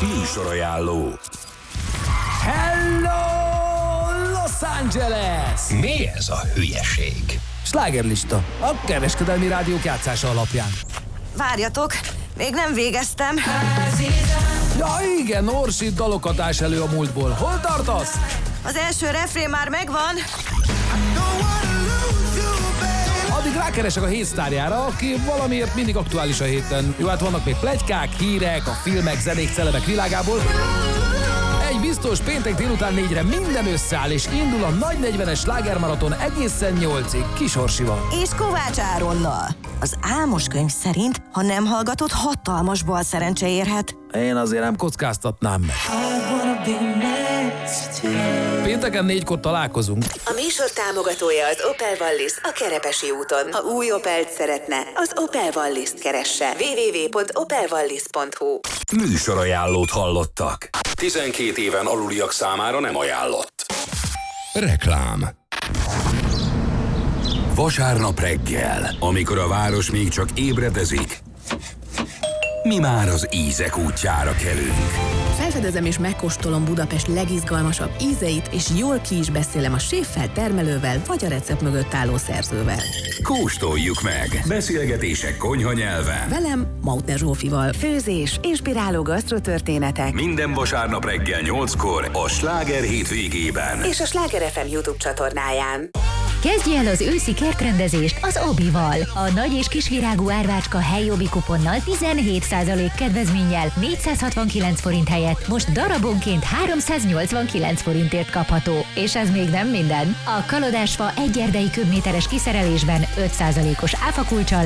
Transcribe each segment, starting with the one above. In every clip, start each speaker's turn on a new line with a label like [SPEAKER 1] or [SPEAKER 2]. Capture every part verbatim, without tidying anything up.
[SPEAKER 1] Műsorajánló.
[SPEAKER 2] Hello, Los Angeles!
[SPEAKER 1] Mi ez a hülyeség?
[SPEAKER 2] Slágerlista, a kereskedelmi rádiók játszása alapján.
[SPEAKER 3] Várjatok, még nem végeztem.
[SPEAKER 2] Ja igen, Orsi dalokatás elő a múltból. Hol tartasz?
[SPEAKER 3] Az első refrén már megvan.
[SPEAKER 2] Addig rákeresek a hét sztárjára, aki valamiért mindig aktuális a héten. Jó, hát vannak még pletykák, hírek, a filmek, zenék, celebek világából. Egy biztos, péntek délután négyre minden összeáll, és indul a nagy negyvenes slágermaraton egészen nyolcig Kis Orsival.
[SPEAKER 3] És Kovács Áronnal. Az álmos könyv szerint, ha nem hallgatod, hatalmas bal szerencse érhet.
[SPEAKER 2] Én azért nem kockáztatnám meg. Pénteken négykor találkozunk.
[SPEAKER 4] A műsor támogatója az Opel Wallis a Kerepesi úton. Ha új Opelt szeretne, az Opel Wallis-t keresse. double-u double-u double-u pont opel wallis pont hu.
[SPEAKER 1] Műsorajánlót hallottak. tizenkét éven aluliak számára nem ajánlott. Reklám. Vasárnap reggel, amikor a város még csak ébredezik, mi már az ízek útjára kelünk.
[SPEAKER 5] Felfedezem és megkóstolom Budapest legizgalmasabb ízeit, és jól ki is beszélem a séffel, termelővel, vagy a recept mögött álló szerzővel.
[SPEAKER 1] Kóstoljuk meg! Beszélgetések konyha nyelven.
[SPEAKER 5] Velem, Mautner Zsófival.
[SPEAKER 4] Főzés, inspiráló gasztrotörténetek.
[SPEAKER 1] Minden vasárnap reggel nyolckor a Sláger hétvégében.
[SPEAKER 4] És a Sláger ef em YouTube csatornáján.
[SPEAKER 6] Kezdje el az őszi kertrendezést az Obival. A nagy és kisvirágú árvácska helyobi kuponnal tizenhét százalék kedvezménnyel négyszázhatvankilenc forint helyett most darabonként háromszáznyolcvankilenc forintért kapható. És ez még nem minden. A kalodásfa egy erdei köbméteres kiszerelésben öt százalékos áfakulccsal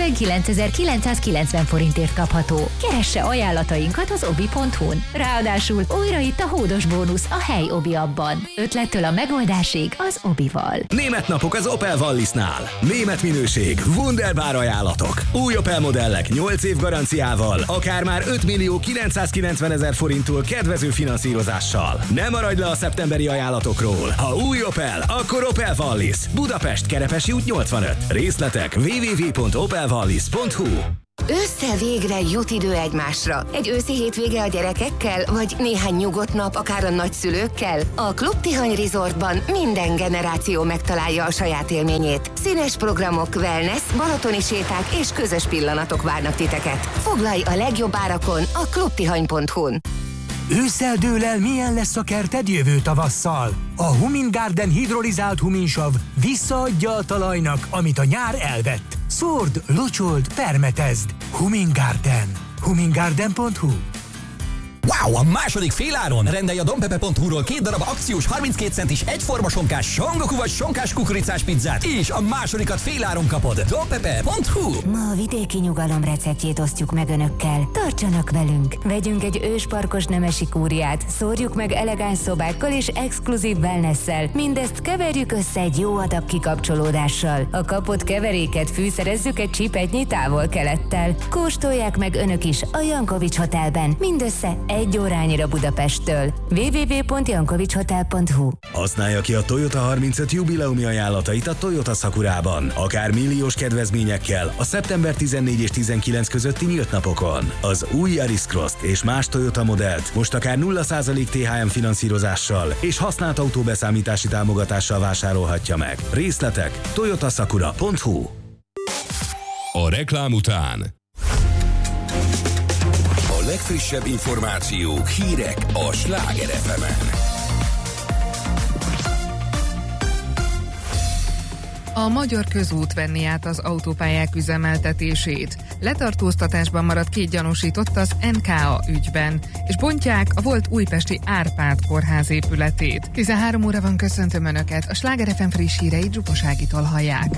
[SPEAKER 6] hetvenkilencezer-kilencszázkilencven forintért kapható. Keresse ajánlatainkat az obi pont hu-n. Ráadásul újra itt a hódos bónusz a hely Obi abban. Ötlettől a megoldásig az Obival.
[SPEAKER 7] Német napok az Opel Wallisnál. Német minőség, wunderbar ajánlatok. Új Opel modellek nyolc év garanciával, akár már ötmillió kilencszázkilencvenezer forinttól kedvező finanszírozással. Ne maradj le a szeptemberi ajánlatokról. Ha új Opel, akkor Opel Wallis. Budapest, Kerepesi út nyolcvanöt. Részletek double-u double-u double-u pont opel wallis pont hu.
[SPEAKER 8] Össze végre jut idő egymásra. Egy őszi hétvége a gyerekekkel, vagy néhány nyugodt nap akár a nagyszülőkkel? A Klub Tihany Resortban minden generáció megtalálja a saját élményét. Színes programok, wellness, balatoni séták és közös pillanatok várnak titeket. Foglalj a legjobb árakon a klubtihany pont hu-n.
[SPEAKER 9] Ősszel dől el, milyen lesz a kerted jövő tavasszal. A Humin Garden hidrolizált huminsav visszaadja a talajnak, amit a nyár elvett. Szórd, locsold, permetezd. Humin Garden. humin garden pont hu.
[SPEAKER 10] Wow, a második féláron rendelj a dompepe pont hu-ról két darab akciós harminckét centis egyforma sonkás songoku vagy sonkás kukoricás pizzát, és a másodikat féláron kapod. dompepe pont hu.
[SPEAKER 6] Ma a vidéki nyugalom receptjét osztjuk meg önökkel. Tartsanak velünk! Vegyünk egy ősparkos nemesi kúriát, szórjuk meg elegáns szobákkal és exkluzív wellnesszel. Mindezt keverjük össze egy jó adag kikapcsolódással. A kapott keveréket fűszerezzük egy csipetnyi távol-kelettel. Kóstolják meg önök is a Jankovics Hotelben. Mindössze egy órányira Budapesttől. double-u double-u double-u pont jankovics hotel pont hu.
[SPEAKER 7] Használja ki a Toyota harmincöt jubileumi ajánlatait a Toyota Sakurában. Akár milliós kedvezményekkel a szeptember tizennégy és tizenkilenc közötti nyílt napokon. Az új Yaris Cross-t és más Toyota modellt most akár nulla százalék té há em finanszírozással és használt autóbeszámítási támogatással vásárolhatja meg. Részletek toyota sakura pont hu.
[SPEAKER 1] A reklám után a legfrissebb információk, hírek a Sláger ef emen.
[SPEAKER 11] A Magyar Közút venni át az autópályák üzemeltetését. Letartóztatásban maradt két gyanúsított az en ká á ügyben, és bontják a volt újpesti Árpád kórház épületét. tizenhárom óra van, köszöntöm Önöket, a Sláger ef em friss híreit Zsupas Ágitól hallják.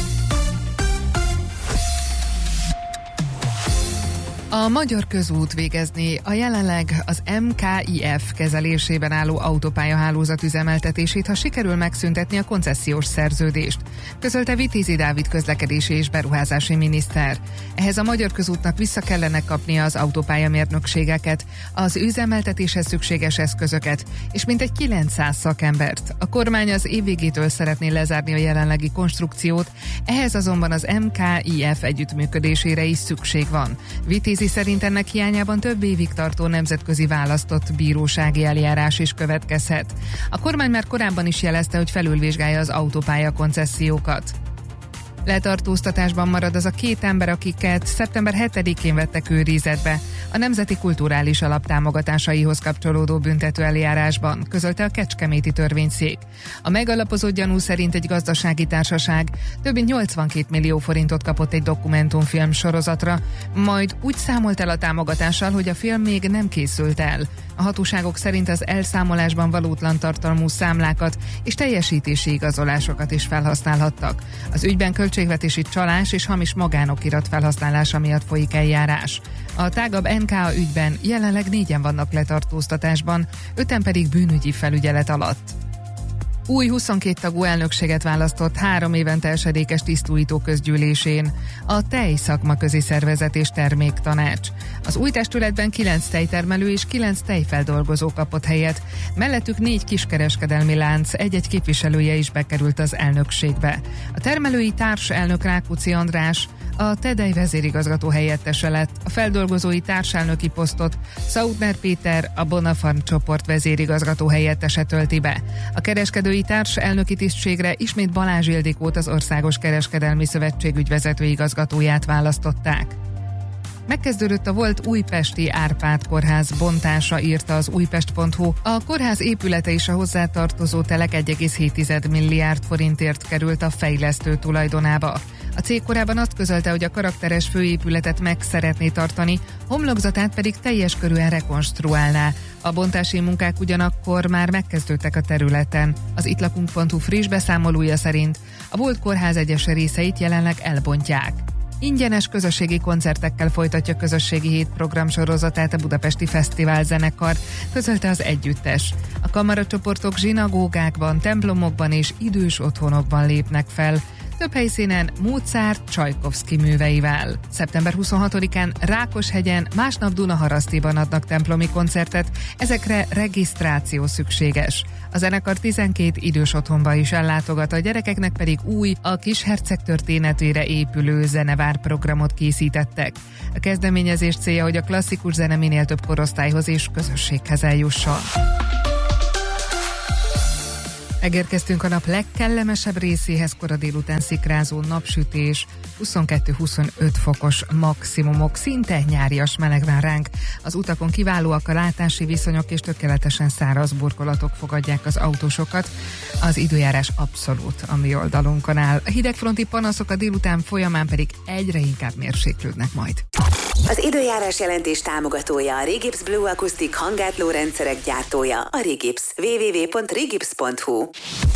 [SPEAKER 11] A Magyar Közút végezné a jelenleg az em ká i ef kezelésében álló autópályahálózat üzemeltetését, ha sikerül megszüntetni a koncesziós szerződést, közölte Vitézi Dávid közlekedési és beruházási miniszter. Ehhez a Magyar Közútnak vissza kellene kapnia az autópályamérnökségeket, az üzemeltetéshez szükséges eszközöket, és mintegy kilencszáz szakembert. A kormány az év végétől szeretné lezárni a jelenlegi konstrukciót, ehhez azonban az em ká i ef együttműködésére is szükség van. Vitézi Moscovici szerint ennek hiányában több évig tartó nemzetközi választott bírósági eljárás is következhet. A kormány már korábban is jelezte, hogy felülvizsgálja az autópálya koncesziókat. Letartóztatásban marad az a két ember, akiket szeptember hetedikén vettek őrizetbe a Nemzeti Kulturális Alap támogatásaihoz kapcsolódó büntetőeljárásban, közölte a kecskeméti törvényszék. A megalapozott gyanú szerint egy gazdasági társaság több mint nyolcvankét millió forintot kapott egy dokumentumfilm sorozatra, majd úgy számolt el a támogatással, hogy a film még nem készült el. A hatóságok szerint az elszámolásban valótlan tartalmú számlákat és teljesítési igazolásokat is felhasználhattak. Az ügyben költségvetési csalás és hamis magánokirat felhasználása miatt folyik eljárás. A tágabb en ká á ügyben jelenleg négyen vannak letartóztatásban, öten pedig bűnügyi felügyelet alatt. Új huszonkét tagú elnökséget választott három évente esedékes tisztújító közgyűlésén a Tej szakmaközi szervezet és terméktanács. Az új testületben kilenc tejtermelő és kilenc tejfeldolgozó kapott helyet, mellettük négy kiskereskedelmi lánc, egy-egy képviselője is bekerült az elnökségbe. A termelői társelnök Rákóczi András a Tedej vezérigazgató helyettese lett, a feldolgozói társelnöki posztot Sautner Péter, a Bonafarm csoport vezérigazgató helyettese tölti be. A kereskedői társelnöki tisztségre ismét Balázs Ildikót, az Országos Kereskedelmi Szövetség ügyvezető igazgatóját választották. Megkezdődött a volt újpesti Árpád kórház bontása, írta az újpest pont hu. A kórház épülete és a hozzátartozó telek egy egész hét milliárd forintért került a fejlesztő tulajdonába. A cég korábban azt közölte, hogy a karakteres főépületet meg szeretné tartani, homlokzatát pedig teljes körűen rekonstruálná. A bontási munkák ugyanakkor már megkezdődtek a területen. Az itt lakunk pont hu friss beszámolója szerint a volt kórház egyes részeit jelenleg elbontják. Ingyenes közösségi koncertekkel folytatja közösségi hét programsorozatát a Budapesti Fesztivál zenekar, közölte az együttes. A kamaracsoportok zsinagógákban, templomokban és idős otthonokban lépnek fel, több helyszínen Mozart, Csajkovszky műveivel. szeptember huszonhatodikán Rákoshegyen, másnap Dunaharasztiban adnak templomi koncertet, ezekre regisztráció szükséges. A zenekar tizenkét idős otthonba is ellátogat, a gyerekeknek pedig új, a Kisherceg történetére épülő zenevár programot készítettek. A kezdeményezés célja, hogy a klasszikus zene minél több korosztályhoz és közösséghez eljusson. Megérkeztünk a nap legkellemesebb részéhez, kora délután szikrázó napsütés, huszonkettő-huszonöt fokos maximumok, szinte nyárias meleg vár ránk. Az utakon kiválóak a látási viszonyok, és tökéletesen száraz burkolatok fogadják az autósokat. Az időjárás abszolút a mi oldalunkon áll. A hidegfronti panaszok a délután folyamán pedig egyre inkább mérséklődnek majd.
[SPEAKER 4] Az időjárás jelentés támogatója a Rigips Blue Acoustic hangátló rendszerek gyártója, a Rigips. double-u double-u double-u pont rigips pont hu.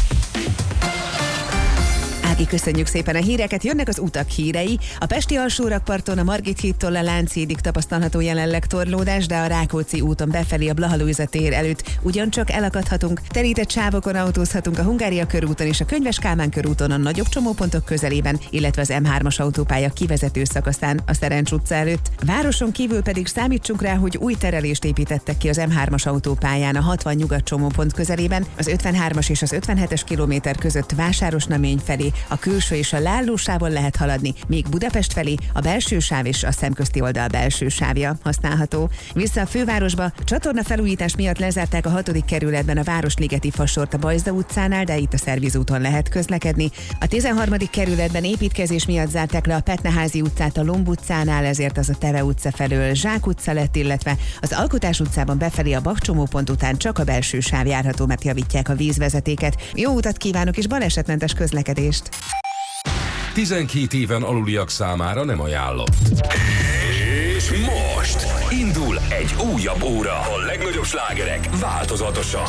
[SPEAKER 12] Ági, köszönjük szépen a híreket, jönnek az utak hírei. A pesti alsórakparton a Margit hídtól a Lánchídig tapasztalható jelenleg torlódás, de a Rákóczi úton befelé a Blaha-Lujza tér előtt ugyancsak elakadhatunk. Terített sávokon autózhatunk a Hungária körúton és a Könyves Kálmán körúton a nagyobb csomópontok közelében, illetve az em hármas autópálya kivezető szakaszán a Szerencs utca előtt. A városon kívül pedig számítsunk rá, hogy új terelést építettek ki az em hármas autópályán a hatvan nyugat csomópont közelében, az ötvenhármas és az ötvenhetes kilométer között Vásárosnamény felé a külső és a leállósávon lehet haladni, míg Budapest felé a belső sáv és a szemközti oldal belső sávja használható. Vissza a fővárosba, csatorna felújítás miatt lezárták a hatodik kerületben a Városligeti fasort a Bajza utcánál, de itt a Szervizúton lehet közlekedni. A tizenharmadik kerületben építkezés miatt zárták le a Petneházi utcát a Lomb utcánál, ezért az a Teve utca felől Zsák utca lett, illetve az Alkotás utcában befelé a Bach csomópont után csak a belső sáv járható, mert javítják a vízvezetéket. Jó utat kívánok és balesetmentes közlekedést!
[SPEAKER 1] tizenkét éven aluliak számára nem ajánlott. És most indul egy újabb óra. A legnagyobb slágerek változatosan.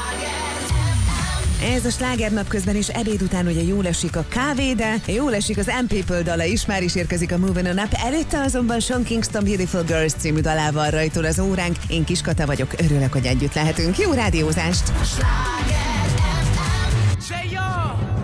[SPEAKER 12] Ez a sláger napközben is ebéd után ugye jól esik a kávé, de jól esik az M People dala is, már is érkezik a Movin' On Up. Előtte azonban Sean Kingston Beautiful Girls című dalával rajtol az óránk. Én Kiskata vagyok, örülök, hogy együtt lehetünk. Jó rádiózást!